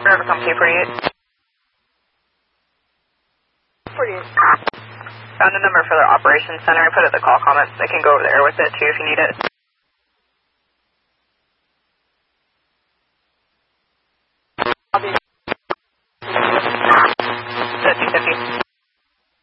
River Company 48. 48. Found a number for their operations center. I put it in the call comments. They can go over there with it too if you need it.